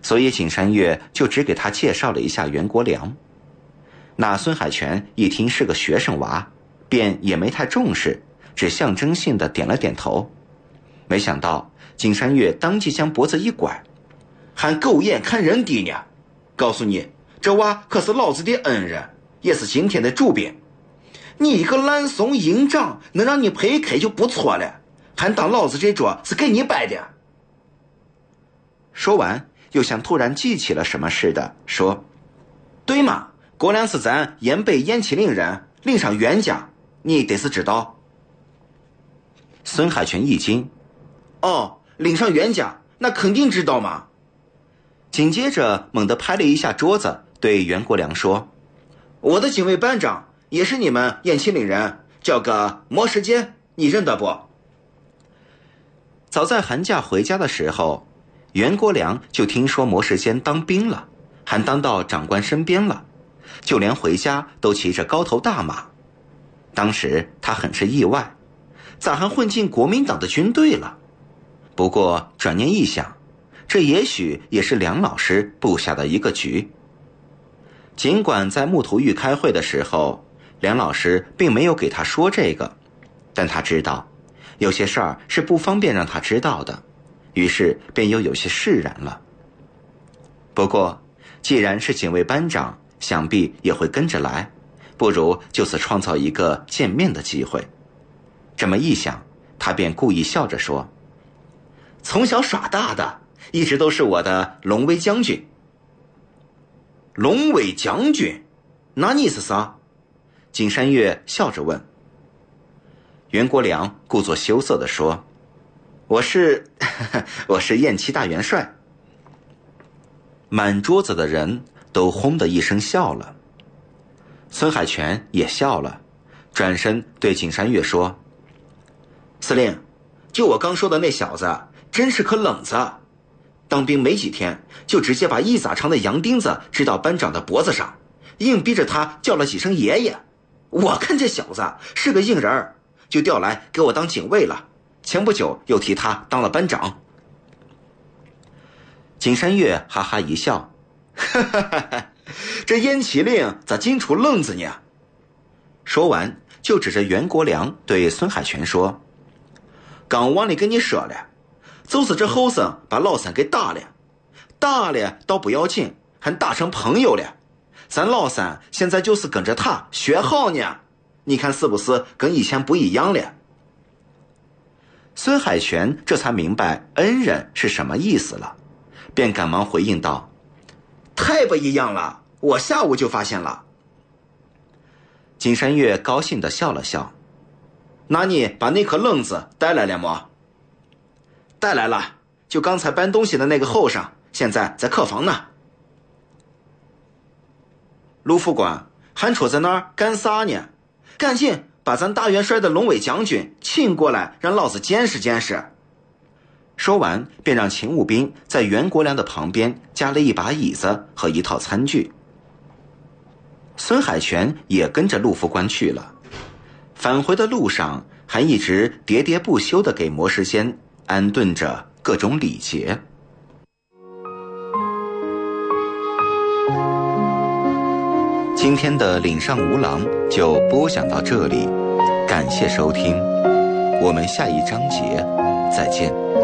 所以景山月就只给他介绍了一下袁国良。那孙海泉一听是个学生娃，便也没太重视，只象征性的点了点头。没想到景山月当即将脖子一拐， 还狗眼看人低呢！告诉你，这娃可是老子的恩人，也是今天的主宾。你一个烂怂营长，能让你陪开就不错了，还当老子这桌是给你摆的。 说完又像突然记起了什么似的说， 对嘛，国良是咱延北延庆岭人，岭上袁家，你得是知道。 孙海泉一惊， 哦，岭上袁家，那肯定知道嘛。 紧接着猛地拍了一下桌子，对袁国良说， 我的警卫班长也是你们延庆岭人，叫个魔时间，你认得不？ 早在寒假回家的时候，袁国良就听说魔时间当兵了，还当到长官身边了，就连回家都骑着高头大马。当时他很是意外，咋还混进国民党的军队了？不过转念一想，这也许也是梁老师布下的一个局。尽管在木头峪开会的时候，梁老师并没有给他说这个，但他知道有些事儿是不方便让他知道的，于是便又有些释然了。不过既然是警卫班长，想必也会跟着来，不如就此创造一个见面的机会。这么一想，他便故意笑着说， 从小耍大的一直都是我的龙威将军。龙威将军，那你是啥？ 景山月笑着问。袁国良故作羞涩地说，我是燕七大元帅。满桌子的人都轰的一声笑了。孙海泉也笑了，转身对景山月说， 司令，就我刚说的那小子真是颗冷子，当兵没几天就直接把一咋长的洋钉子支到班长的脖子上，硬逼着他叫了几声爷爷。我看这小子是个硬人儿，就调来给我当警卫了，前不久又提他当了班长。 景山月哈哈一笑， 哈哈哈哈，这燕麒令咋净出愣子呢？ 说完就指着袁国良对孙海泉说， 刚忘了跟你说了，就是这后生把老三给打了倒不要紧，还打成朋友了。咱老三现在就是跟着他学好呢，你看是不是跟以前不一样了？ 孙海泉这才明白恩人是什么意思了，便赶忙回应道， 太不一样了，我下午就发现了。 景山月高兴地笑了笑， 那你把那颗愣子带来了吗？带来了，就刚才搬东西的那个后生，现在在客房呢。卢副官还杵在那儿干啥呢？赶紧把咱大元帅的龙伟将军请过来，让老子见识见识。 说完便让勤务兵在袁国良的旁边加了一把椅子和一套餐具。孙海泉也跟着陆副官去了，返回的路上还一直喋喋不休地给魔时间安顿着各种礼节。今天的岭上无郎就播讲到这里，感谢收听，我们下一章节再见。